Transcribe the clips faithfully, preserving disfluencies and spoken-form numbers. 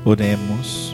Oremos.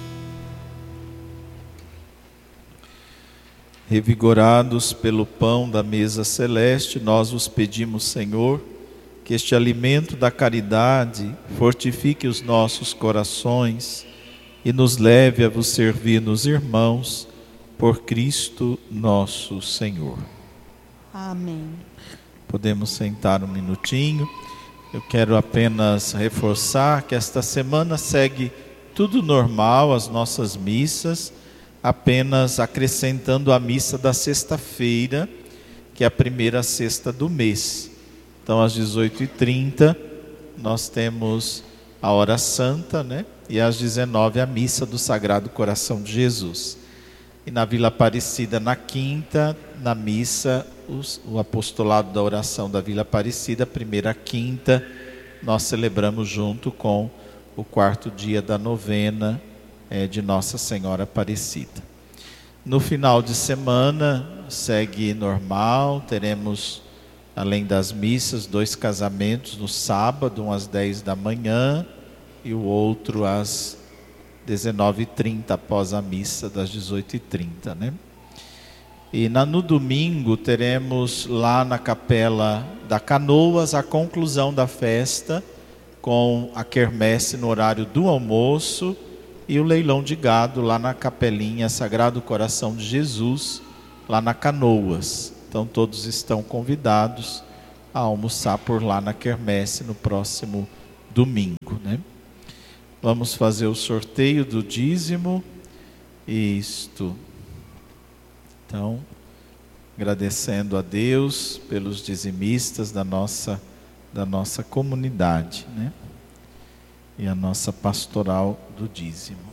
Revigorados pelo pão da mesa celeste, nós vos pedimos, Senhor, que este alimento da caridade fortifique os nossos corações e nos leve a vos servir nos irmãos, por Cristo nosso Senhor. Amém. Podemos sentar um minutinho. Eu quero apenas reforçar que esta semana segue tudo normal, as nossas missas, apenas acrescentando a missa da sexta-feira, que é a primeira sexta do mês. Então, às dezoito e trinta, nós temos a hora santa, né? E às dezenove, a missa do Sagrado Coração de Jesus. E na Vila Aparecida, na quinta, na missa, os, o apostolado da oração da Vila Aparecida, primeira quinta, nós celebramos junto com o quarto dia da novena é, de Nossa Senhora Aparecida. No final de semana, segue normal, teremos, além das missas, dois casamentos no sábado, um às dez da manhã e o outro às dezenove e trinta, após a missa das dezoito e trinta, né? E na, no domingo teremos lá na Capela da Canoas a conclusão da festa, com a quermesse no horário do almoço e o leilão de gado lá na Capelinha Sagrado Coração de Jesus, lá na Canoas. Então todos estão convidados a almoçar por lá na quermesse no próximo domingo, né? Vamos fazer o sorteio do dízimo. Isto. Então, agradecendo a Deus pelos dizimistas da nossa, da nossa comunidade, né? E a nossa pastoral do dízimo.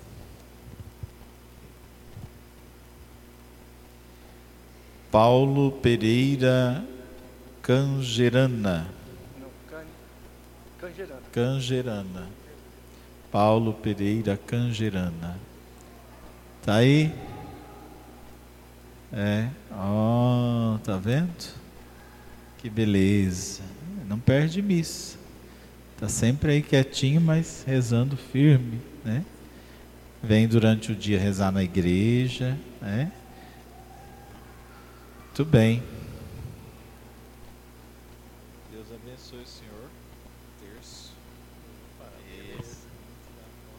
Paulo Pereira Cangerana. Cangerana. Cangerana. Paulo Pereira Cangerana. Tá aí? É. Ó, oh, tá vendo? Que beleza. Não perde missa. Tá sempre aí quietinho, mas rezando firme, né? Vem durante o dia rezar na igreja, né? Muito bem. Deus abençoe o senhor. Terço.